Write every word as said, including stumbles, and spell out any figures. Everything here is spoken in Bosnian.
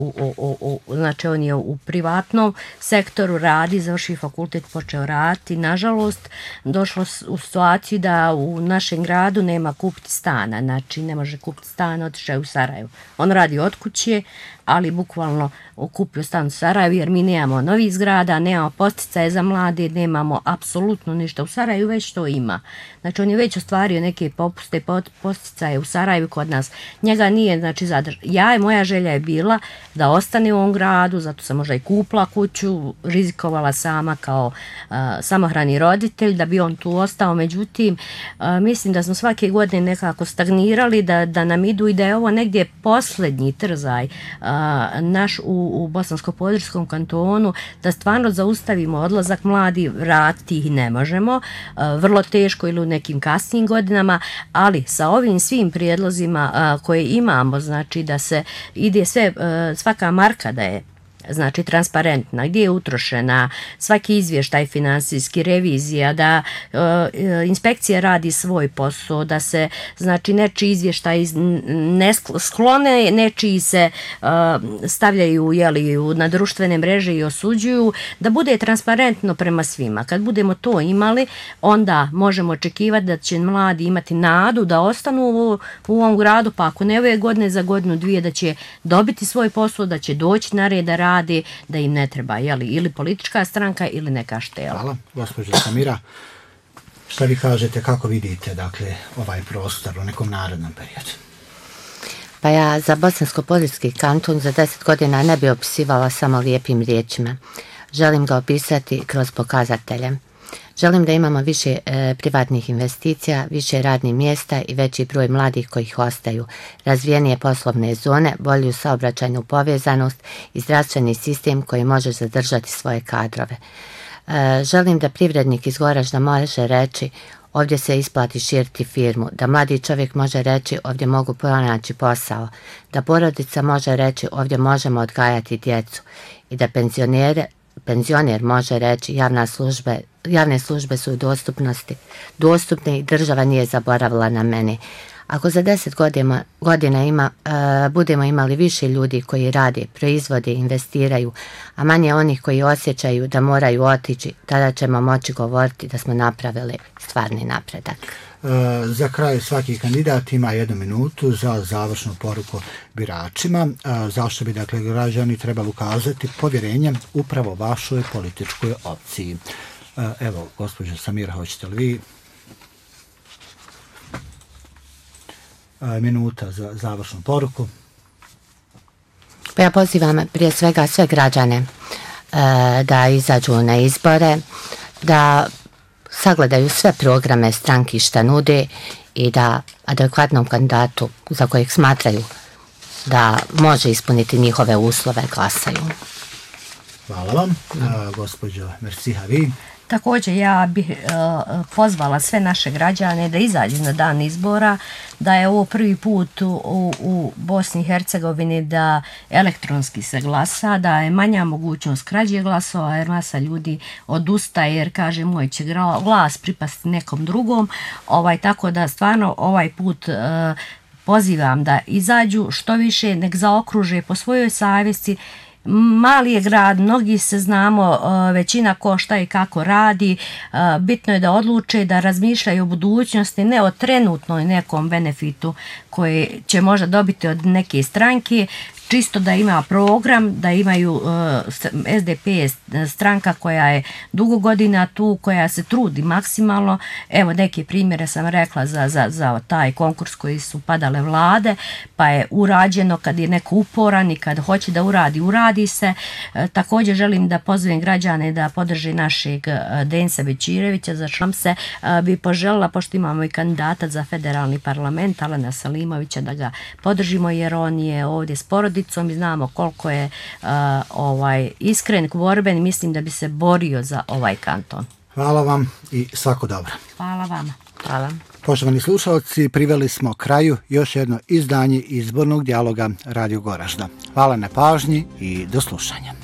U, u, u, znači on je u privatnom sektoru radi, završi fakultet, počeo raditi. Nažalost, došlo u situaciju da u našem gradu nema kupiti stana, znači ne može kupiti stan, otišao je u Sarajevo. On radi od kuće, ali bukvalno kupio stan u Sarajevu jer mi nemamo novih zgrada, nemamo posticaje za mlade, nemamo apsolutno ništa. U Sarajevu već to ima. Znači on je već ostvario neke popuste posticaje u Sarajevu kod nas. Njega nije, znači zadrž... Ja, moja želja je bila da ostane u ovom gradu, zato sam možda i kupila kuću, rizikovala sama kao uh, samohrani roditelj da bi on tu ostao. Međutim, uh, mislim da smo svake godine nekako stagnirali, da, da nam idu i da je ovo negdje posljednji trzaj uh, naš u, u Bosansko-Podravskom kantonu, da stvarno zaustavimo odlazak mladi, vratiti ih ne možemo, uh, vrlo teško ili u nekim kasnijim godinama, ali sa ovim svim prijedlozima uh, koje imamo, znači da se ide sve, uh, svaka marka da je znači transparentna, gdje je utrošena, svaki izvještaj finansijski, revizija, da e, inspekcija radi svoj posao, da se znači nečiji izvještaj ne sklone, nečiji se e, stavljaju jeli, na društvene mreže i osuđuju, da bude transparentno prema svima. Kad budemo to imali, onda možemo očekivati da će mladi imati nadu da ostanu u, u ovom gradu, pa ako ne ove godine, za godinu dvije da će dobiti svoj posao, da će doći na red da radi, da im ne treba jeli, ili politička stranka ili neka štela. Hvala, gospođo Samira. Šta vi kažete, kako vidite dakle, ovaj prostor u nekom narednom periodu? Pa ja za Bosansko-Podravski kanton za deset godina ne bi opisivala samo lijepim riječima. Želim ga opisati kroz pokazatelje. Želim da imamo više e, privatnih investicija, više radnih mjesta i veći broj mladih kojih ostaju, razvijenije poslovne zone, bolju saobraćajnu povezanost i zdravstveni sistem koji može zadržati svoje kadrove. E, želim da privrednik iz Goražda može reći ovdje se isplati širiti firmu, da mladi čovjek može reći ovdje mogu pronaći posao, da porodica može reći ovdje možemo odgajati djecu i da penzionere Penzioner može reći javna službe, javne službe su u dostupnosti, dostupne i država nije zaboravila na meni. Ako za deset godina, godina ima, uh, budemo imali više ljudi koji rade, proizvode, investiraju, a manje onih koji osjećaju da moraju otići, tada ćemo moći govoriti da smo napravili stvarni napredak. Uh, za kraj svaki kandidat ima jednu minutu za završnu poruku biračima. Uh, zašto bi dakle građani trebali ukazati povjerenje upravo vašoj političkoj opciji? Uh, evo, gospođo Samira, hoćete li vi? Uh, minuta za završnu poruku. Pa ja pozivam prije svega sve građane uh, da izađu na izbore, da sagledaju sve programe stranki šta nude i da adekvatnom kandidatu za kojeg smatraju da može ispuniti njihove uslove glasaju. Hvala vam, uh, gospođo Merciha, vi. Također ja bih uh, pozvala sve naše građane da izađu na dan izbora, da je ovo prvi put u, u Bosni i Hercegovini da elektronski se glasa, da je manja mogućnost krađe glasova jer masa ljudi odustaje jer kaže moj će glas pripasti nekom drugom, ovaj, tako da stvarno ovaj put uh, pozivam da izađu što više, nek zaokruže po svojoj savjesti. Mali je grad, mnogi se znamo, većina ko šta i kako radi, bitno je da odluče, da razmišljaju o budućnosti, ne o trenutnoj nekom benefitu koji će možda dobiti od neke stranke, čisto da ima program, da imaju uh, S D P stranka koja je dugo godina tu, koja se trudi maksimalno. Evo neke primjere sam rekla za, za, za taj konkurs koji su padale vlade, pa je urađeno kad je neko uporan i kad hoće da uradi, uradi se. E, također želim da pozovem građane da podrži našeg Denisa Bećirevića, za što se e, bi poželjela, pošto imamo i kandidata za federalni parlament, Alena Salimovića, da ga podržimo jer on je ovdje s porodicom i znamo koliko je uh, ovaj iskren, borben i mislim da bi se borio za ovaj kanton. Hvala vam i svako dobro. Hvala vama. Hvala. Poštovani slušalci, priveli smo kraju još jedno izdanje izbornog dijaloga Radio Goražda. Hvala na pažnji i do slušanja.